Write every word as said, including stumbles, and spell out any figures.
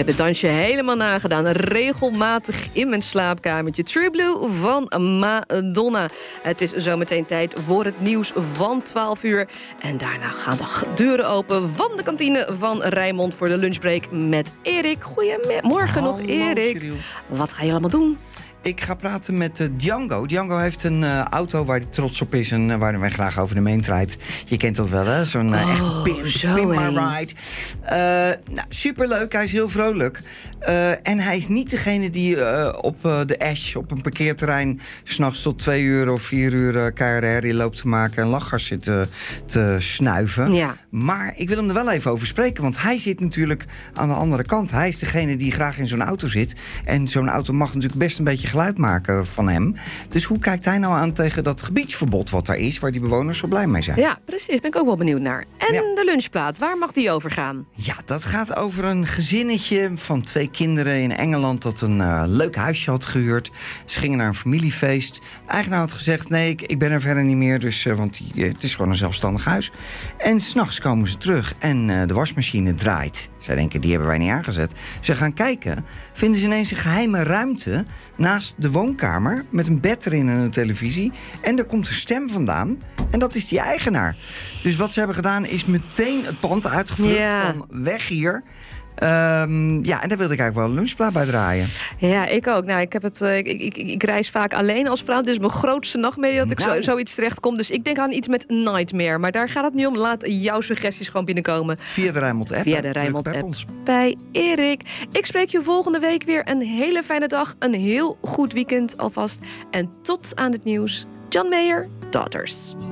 heb het dansje helemaal nagedaan. Regelmatig in mijn slaapkamertje. True Blue van Madonna. Het is zometeen tijd voor het nieuws van twaalf uur. En daarna gaan de deuren open van de kantine van Rijnmond... voor de lunchbreak met Erik. Goedemorgen nog, Erik. Cyril. Wat ga je allemaal doen? Ik ga praten met uh, Django. Django heeft een uh, auto waar hij trots op is en uh, waar hij graag over de meent rijdt. Je kent dat wel, hè? Zo'n uh, oh, echte pimp, pimp my ride. Uh, nou, superleuk, hij is heel vrolijk. Uh, en hij is niet degene die uh, op uh, de Ash, op een parkeerterrein... 's nachts tot twee uur of vier uur uh, K R R loopt te maken... en lachgas zit uh, te snuiven. Ja. Maar ik wil hem er wel even over spreken, want hij zit natuurlijk aan de andere kant. Hij is degene die graag in zo'n auto zit. En zo'n auto mag natuurlijk best een beetje geluid maken van hem. Dus hoe kijkt hij nou aan tegen dat gebiedsverbod wat er is... waar die bewoners zo blij mee zijn? Ja, precies. Ben ik ook wel benieuwd naar. En ja. de lunchplaat, waar mag die over gaan? Ja, dat gaat over een gezinnetje van twee kinderen in Engeland... dat een uh, leuk huisje had gehuurd. Ze gingen naar een familiefeest. De eigenaar had gezegd, nee, ik, ik ben er verder niet meer... Dus, uh, want die, uh, het is gewoon een zelfstandig huis. En 's nachts komen ze terug en uh, de wasmachine draait. Zij denken, die hebben wij niet aangezet. Ze gaan kijken, vinden ze ineens een geheime ruimte... naast de woonkamer, met een bed erin en een televisie. En daar komt een stem vandaan. En dat is die eigenaar. Dus wat ze hebben gedaan is meteen het pand uitgevlucht ja. van weg hier... Um, ja, en daar wilde ik eigenlijk wel een lunchplaat bij draaien. Ja, ik ook. Nou, ik, heb het, uh, ik, ik, ik, ik reis vaak alleen als vrouw. Dit is mijn grootste nachtmerrie dat ik nou. zo, zoiets terecht kom. Dus ik denk aan iets met Nightmare. Maar daar gaat het niet om. Laat jouw suggesties gewoon binnenkomen. Via de Rijnmond app. Via de Rijnmond app. Bij Erik. Ik spreek je volgende week weer. Een hele fijne dag. Een heel goed weekend alvast. En tot aan het nieuws. John Mayer, Daughters.